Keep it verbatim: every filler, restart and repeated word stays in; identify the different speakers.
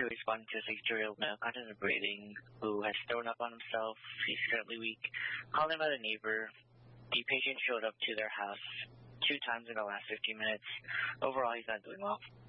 Speaker 1: to responding to a six-year-old male contemplating who has thrown up on himself. He's currently weak. Calling by the neighbor. The patient showed up to their house two times in the last fifteen minutes. Overall, he's not doing well.